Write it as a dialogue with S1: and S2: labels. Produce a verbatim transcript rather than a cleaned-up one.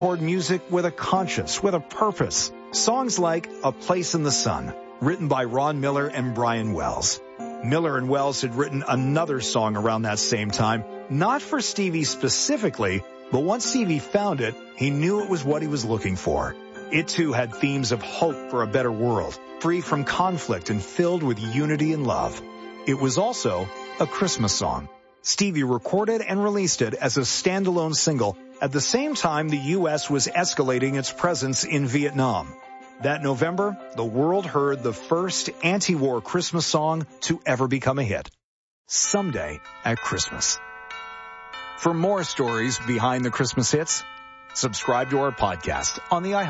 S1: Record music with a conscience, with a purpose. Songs like A Place in the Sun, written by Ron Miller and Brian Wells. Miller and Wells had written another song around that same time, not for Stevie specifically, but once Stevie found it, he knew it was what he was looking for. It too had themes of hope for a better world, free from conflict and filled with unity and love. It was also a Christmas song. Stevie recorded and released it as a standalone single at the same time the U S was escalating its presence in Vietnam. That November, the world heard the first anti-war Christmas song to ever become a hit, Someday at Christmas. For more stories behind the Christmas hits, subscribe to our podcast on the iHeart